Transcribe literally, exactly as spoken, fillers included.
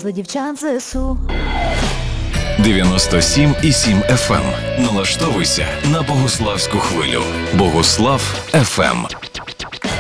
привезли дівчат з ЗСУ. дев'яносто сім і сім еф ем. Налаштовуйся на Богуславську хвилю. Богуслав еф ем.